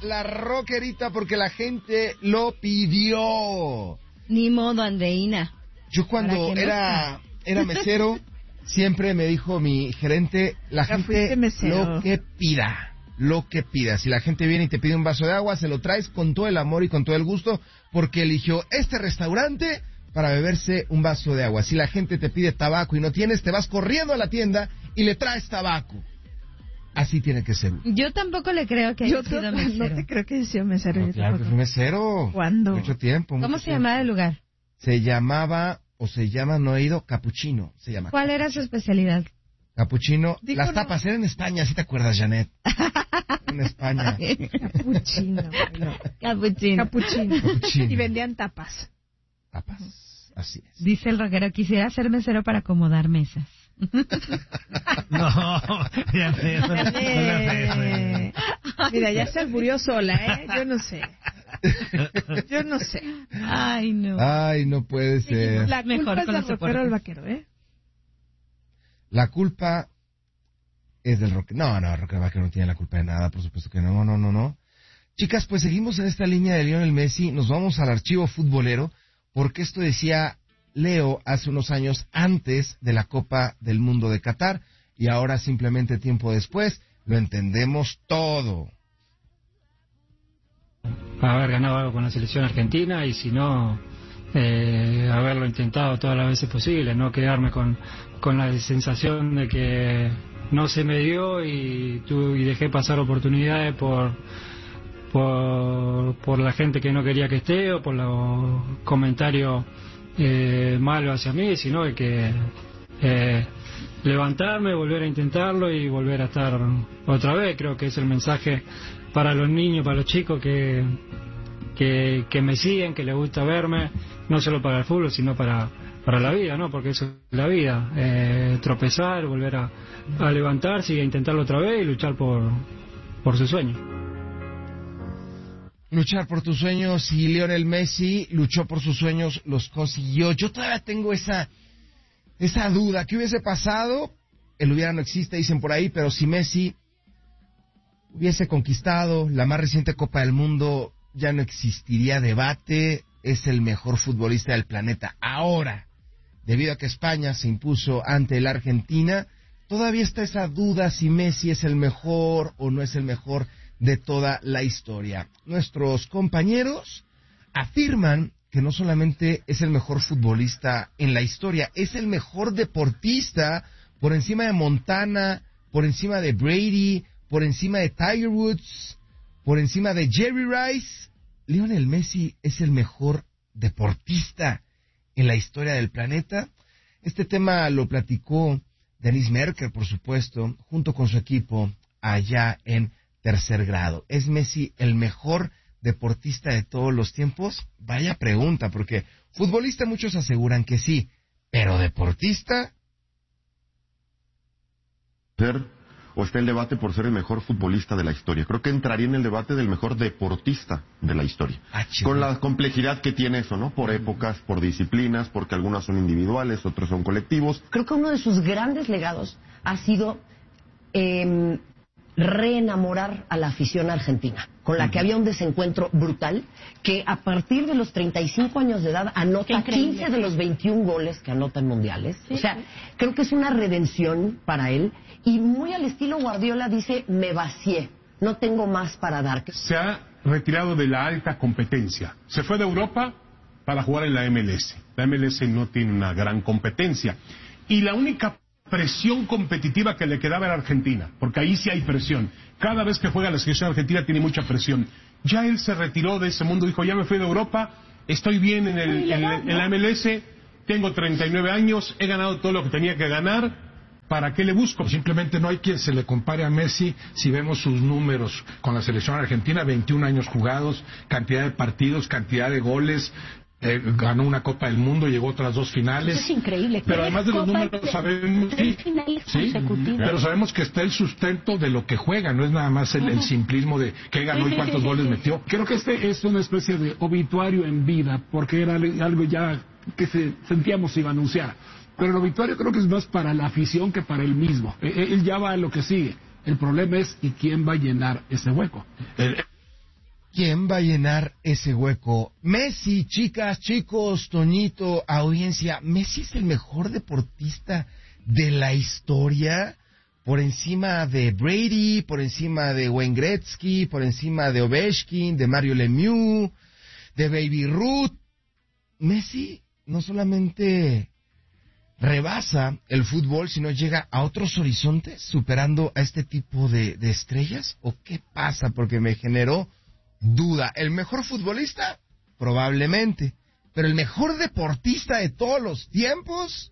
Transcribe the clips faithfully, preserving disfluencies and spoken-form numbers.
la rockerita porque la gente lo pidió. Ni modo, Andreina. Yo cuando era, era mesero, siempre me dijo mi gerente, la Ya gente mesero. lo que pida, lo que pida. Si la gente viene y te pide un vaso de agua, se lo traes con todo el amor y con todo el gusto, porque eligió este restaurante para beberse un vaso de agua. Si la gente te pide tabaco y no tienes, te vas corriendo a la tienda y le traes tabaco. Así tiene que ser. Yo tampoco le creo que Yo haya sido no, mesero. no te creo que haya sido mesero. No, yo claro que tampoco. fui mesero. ¿Cuándo? Mucho tiempo. ¿Cómo mucho se tiempo. llamaba el lugar? Se llamaba, o se llama, no he ido, Capuchino. Se llama. ¿Cuál era su especialidad? Capuchino. Dijo Las no. tapas eran en España, ¿sí te acuerdas, Janet? En España. Capuchino, bueno. Capuchino. Capuchino. Capuchino. Y vendían tapas. Tapas. Así es. Dice el rockero, quisiera ser mesero para acomodar mesas. No, ya sé, eso no- no la sé, Eh, Mira, ya se alburió sola, ¿eh? Yo no sé. Yo no sé. Ay, no. Ay, no puede ser. La Mejor culpa es con del los rockero soportes. al vaquero, ¿eh? La culpa es del rock. No, no, el rockero vaquero no tiene la culpa de nada, por supuesto que no, no, no, no. Chicas, pues seguimos en esta línea de Lionel Messi. Nos vamos al archivo futbolero, porque esto decía Leo hace unos años antes de la Copa del Mundo de Qatar, y ahora simplemente tiempo después lo entendemos todo. Haber ganado algo con la selección argentina y si no, eh, haberlo intentado todas las veces posibles, no quedarme con, con la sensación de que no se me dio y, tu, y dejé pasar oportunidades por, por, por la gente que no quería que esté o por los comentarios eh, malos hacia mí, sino de que eh, levantarme, volver a intentarlo y volver a estar otra vez. Creo que es el mensaje para los niños, para los chicos que, que, que me siguen, que les gusta verme, no solo para el fútbol, sino para, para la vida, ¿no? Porque eso es la vida, eh, tropezar, volver a, a levantarse y a intentarlo otra vez y luchar por, por su sueño. Luchar por tus sueños, y Lionel Messi luchó por sus sueños, los consiguió. Yo todavía tengo esa, esa duda, ¿qué hubiese pasado? El hubiera no existe, dicen por ahí, pero si Messi hubiese conquistado la más reciente Copa del Mundo, ya no existiría debate, es el mejor futbolista del planeta. Ahora, debido a que España se impuso ante la Argentina, todavía está esa duda si Messi es el mejor o no es el mejor de toda la historia. Nuestros compañeros afirman que no solamente es el mejor futbolista en la historia, es el mejor deportista por encima de Montana, por encima de Brady, por encima de Tiger Woods, por encima de Jerry Rice. Lionel Messi es el mejor deportista en la historia del planeta. Este tema lo platicó Dennis Merker, por supuesto, junto con su equipo allá en tercer grado. ¿Es Messi el mejor deportista de todos los tiempos? Vaya pregunta, porque futbolista muchos aseguran que sí, pero deportista... ¿O está el debate por ser el mejor futbolista de la historia? Creo que entraría en el debate del mejor deportista de la historia. Ah, con la complejidad que tiene eso, ¿no? Por épocas, por disciplinas, porque algunas son individuales, otros son colectivos. Creo que uno de sus grandes legados ha sido eh, reenamorar a la afición argentina, con la que había un desencuentro brutal, que a partir de los treinta y cinco años de edad anota quince de los veintiún goles que anota en mundiales. Sí, o sea, sí. Creo que es una redención para él, y muy al estilo Guardiola dice, me vacié, no tengo más para dar. Se ha retirado de la alta competencia, se fue de Europa para jugar en la M L S. La M L S no tiene una gran competencia, y la única presión competitiva que le quedaba era Argentina, porque ahí sí hay presión. Cada vez que juega la selección argentina tiene mucha presión. Ya él se retiró de ese mundo, dijo, ya me fui de Europa, estoy bien en, el, en, en la M L S, tengo treinta y nueve años, he ganado todo lo que tenía que ganar, ¿para qué le busco? Simplemente no hay quien se le compare a Messi. Si vemos sus números con la selección argentina, veintiún años jugados, cantidad de partidos, cantidad de goles. Eh, ganó una Copa del Mundo, llegó a otras dos finales. Eso es increíble. Pero además de los números de, sabemos, sí, finales sí, pero sabemos que está el sustento de lo que juega, no es nada más el, el simplismo de qué ganó y cuántos goles metió. Creo que este es una especie de obituario en vida, porque era algo ya que se, sentíamos iba a anunciar. Pero el obituario creo que es más para la afición que para él mismo. Él ya va a lo que sigue. El problema es ¿y quién va a llenar ese hueco? El... ¿Quién va a llenar ese hueco? Messi, chicas, chicos, Toñito, audiencia. Messi es el mejor deportista de la historia, por encima de Brady, por encima de Wayne Gretzky, por encima de Ovechkin, de Mario Lemieux, de Baby Ruth. Messi no solamente rebasa el fútbol, sino llega a otros horizontes, superando a este tipo de, de estrellas. ¿O qué pasa? Porque me generó duda. ¿El mejor futbolista? Probablemente. ¿Pero el mejor deportista de todos los tiempos?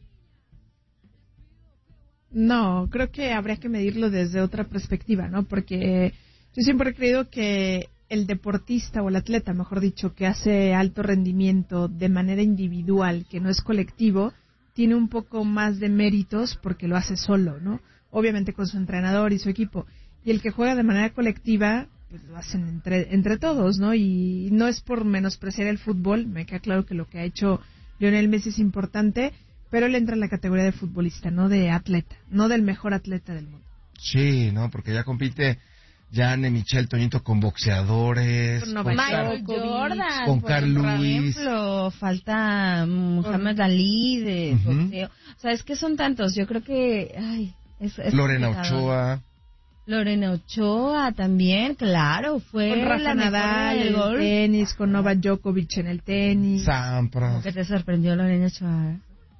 No, creo que habría que medirlo desde otra perspectiva, ¿no? Porque yo siempre he creído que el deportista o el atleta, mejor dicho, que hace alto rendimiento de manera individual, que no es colectivo, tiene un poco más de méritos porque lo hace solo, ¿no? Obviamente con su entrenador y su equipo. Y el que juega de manera colectiva, pues lo hacen entre, entre todos, ¿no? Y no es por menospreciar el fútbol, me queda claro que lo que ha hecho Lionel Messi es importante, pero él entra en la categoría de futbolista, no de atleta, no del mejor atleta del mundo. Sí, ¿no? Porque ya compite Jan, Michel, Toñito con boxeadores, Con con, Michael Car- Jordan, con por Carl ejemplo, Lewis. falta Muhammad Ali de Ujú. boxeo. O sea, es que son tantos. Yo creo que, ay, es, es Lorena complicado. Ochoa. Lorena Ochoa también, claro, fue Con Rafa la mejor Nadal del en el golf. tenis, con Novak Djokovic en el tenis. Sampras. ¿Cómo que te sorprendió Lorena Ochoa?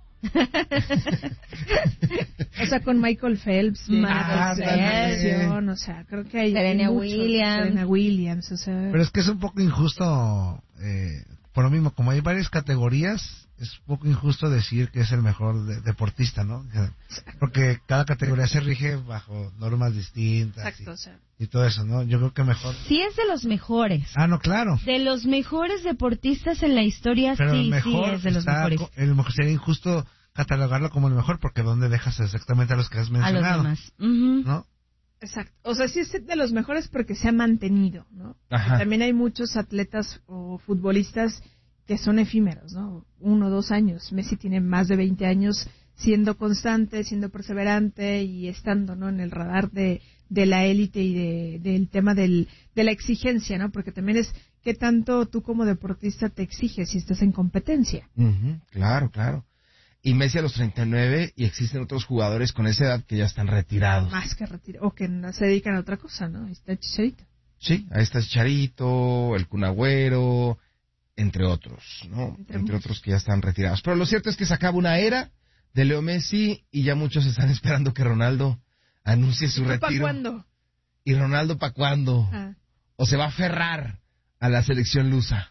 O sea, con Michael Phelps. de Michael natación, o sea, creo que hay Serena hay muchos. Williams. Serena Williams, o sea. Pero es que es un poco injusto, eh, por lo mismo, como hay varias categorías, es un poco injusto decir que es el mejor de- deportista, ¿no? Porque cada categoría se rige bajo normas distintas. Exacto, y, o sea. y todo eso, ¿no? Yo creo que mejor... Sí es de los mejores. Ah, no, claro. De los mejores deportistas en la historia, Pero sí, el mejor sí es de los está mejores. co- el mejor sería injusto catalogarlo como el mejor porque ¿dónde dejas exactamente a los que has A los mencionado? demás. Ujú. ¿No? Exacto. O sea, sí es de los mejores porque se ha mantenido, ¿no? Ajá. También hay muchos atletas o futbolistas que son efímeros, ¿no? Uno o dos años. Messi tiene más de veinte años siendo constante, siendo perseverante y estando, ¿no? En el radar de, de la élite y de, del tema del, de la exigencia, ¿no? Porque también es qué tanto tú como deportista te exiges si estás en competencia. Ujú, claro, claro. Y Messi a los treinta y nueve, y existen otros jugadores con esa edad que ya están retirados. Más que retirar, o que no se dedican a otra cosa, ¿no? Ahí está Chicharito. Sí, ahí está Chicharito, el Kun Agüero, entre otros, ¿no? Entre Entre, muchos. otros que ya están retirados. Pero lo cierto es que se acaba una era de Leo Messi y ya muchos están esperando que Ronaldo anuncie su ¿Para retiro. cuándo? ¿Y Ronaldo para cuándo? Ah. ¿O se va a aferrar a la selección lusa?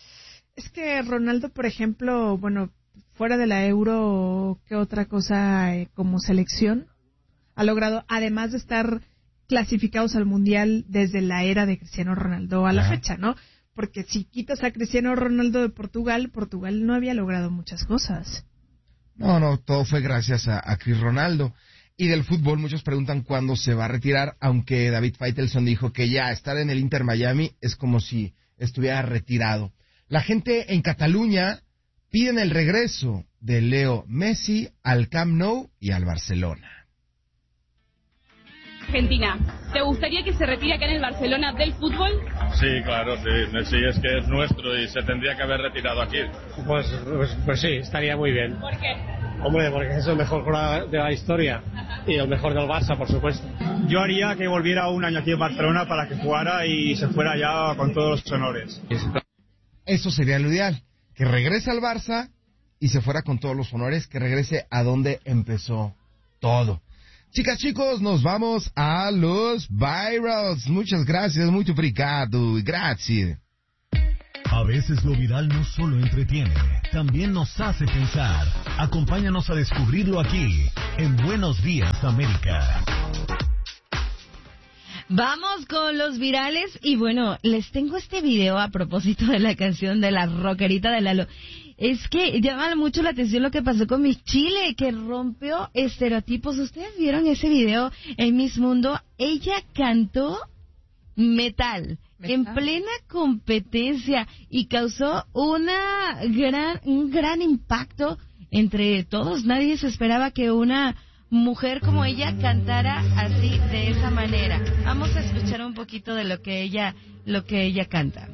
Es que Ronaldo, por ejemplo, bueno, fuera de la Euro, ¿qué otra cosa eh, como selección ha logrado, además de estar clasificados al Mundial desde la era de Cristiano Ronaldo a la Ajá. fecha, ¿no? Porque si quitas a Cristiano Ronaldo de Portugal, Portugal no había logrado muchas cosas. No, no, todo fue gracias a, a Cris Ronaldo. Y del fútbol muchos preguntan cuándo se va a retirar, aunque David Faitelson dijo que ya estar en el Inter Miami es como si estuviera retirado. La gente en Cataluña piden el regreso de Leo Messi al Camp Nou y al Barcelona. Argentina, ¿te gustaría que se retire acá en el Barcelona del fútbol? Sí, claro, sí. Messi es que es nuestro y se tendría que haber retirado aquí. Pues, pues, pues sí, estaría muy bien. ¿Por qué? Hombre, porque es el mejor jugador de la historia y el mejor del Barça, por supuesto. Yo haría que volviera un año aquí en Barcelona para que jugara y se fuera ya con todos los honores. Eso sería lo ideal, que regrese al Barça y se fuera con todos los honores, que regrese a donde empezó todo. Chicas, chicos, nos vamos a los virals. Muchas gracias, muito obrigado, gracias. A veces lo viral no solo entretiene, también nos hace pensar. Acompáñanos a descubrirlo aquí, en Buenos Días, América. Vamos con los virales y bueno, les tengo este video a propósito de la canción de la rockerita de Lalo. Es que llama mucho la atención lo que pasó con Miss Chile, que rompió estereotipos. ¿Ustedes vieron ese video en Miss Mundo? Ella cantó metal, ¿Metal? en plena competencia y causó una gran, un gran impacto entre todos. Nadie se esperaba que una mujer como ella cantara así, de esa manera. Vamos a escuchar un poquito de lo que ella lo que ella canta.